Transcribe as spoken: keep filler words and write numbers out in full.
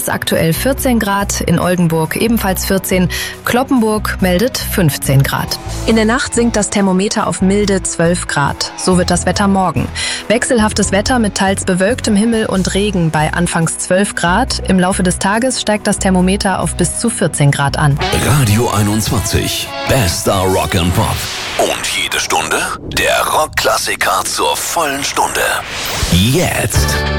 es aktuell vierzehn Grad, in Oldenburg ebenfalls vierzehn, Cloppenburg meldet fünfzehn Grad. In der Nacht sinkt das Thermometer auf milde zwölf Grad. So wird das Wetter morgen. Wechselhaftes Wetter mit teils bewölktem Himmel und Regen bei anfangs zwölf Grad. Im Laufe des Tages steigt das Thermometer auf bis zu vierzehn Grad an. Radio einundzwanzig, bester Rock and Pop. Und jede Stunde der Rockklassiker zur vollen Stunde. Jetzt.